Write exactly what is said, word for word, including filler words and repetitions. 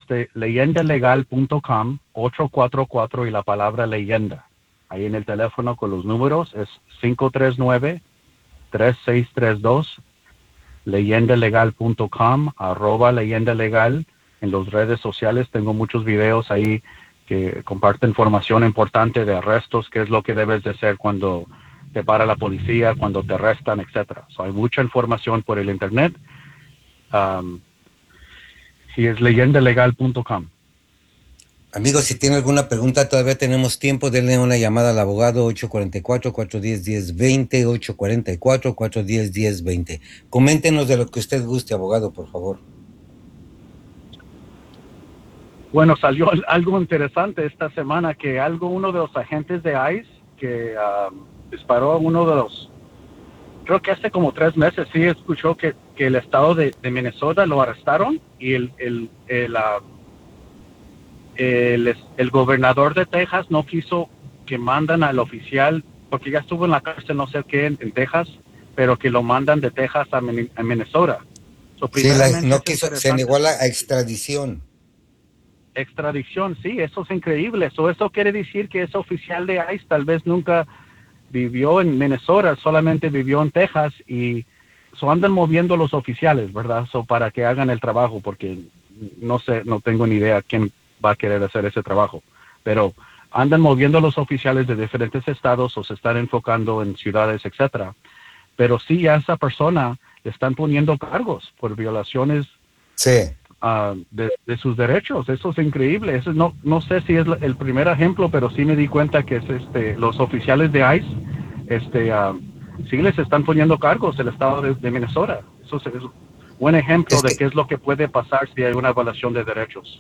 este leyenda legal punto com, ocho cuatro cuatro y la palabra leyenda. Ahí en el teléfono con los números es cinco tres nueve, tres seis tres dos, leyenda legal punto com, arroba leyenda legal. En las redes sociales tengo muchos videos ahí que comparten información importante de arrestos, qué es lo que debes de hacer cuando te para la policía, cuando te arrestan, etcétera. So, hay mucha información por el internet. Um, y es leyenda legal punto com. Amigos, si tiene alguna pregunta, todavía tenemos tiempo. Denle una llamada al abogado ocho cuatro cuatro, cuatro uno cero, uno cero dos cero, ocho cuatro cuatro, cuatro uno cero, uno cero dos cero. Coméntenos de lo que usted guste, abogado, por favor. Bueno, salió algo interesante esta semana, que algo uno de los agentes de ICE que um, disparó a uno de los, creo que hace como tres meses, sí escuchó que, que el estado de, de Minnesota lo arrestaron y el, el, el, uh, el, el gobernador de Texas no quiso que mandan al oficial, porque ya estuvo en la cárcel no sé qué en, en Texas, pero que lo mandan de Texas a, a Minnesota. So, Sí, la, primeramente no es quiso, se interesante. negó a la extradición. Extradición, sí, eso es increíble. Eso, eso quiere decir que ese oficial de ICE tal vez nunca vivió en Minnesota, solamente vivió en Texas y so andan moviendo los oficiales, ¿verdad? So para que hagan el trabajo, porque no sé, no tengo ni idea quién va a querer hacer ese trabajo, pero andan moviendo los oficiales de diferentes estados o se están enfocando en ciudades, etcétera. Pero sí, a esa persona le están poniendo cargos por violaciones Sí. Uh, de, de sus derechos. Eso es increíble. Eso no, no sé si es el primer ejemplo, pero sí me di cuenta que es este, los oficiales de ICE, este, uh, sí les están poniendo cargos el estado de, de Minnesota. Eso es, es un buen ejemplo Es de que qué es lo que puede pasar si hay una violación de derechos.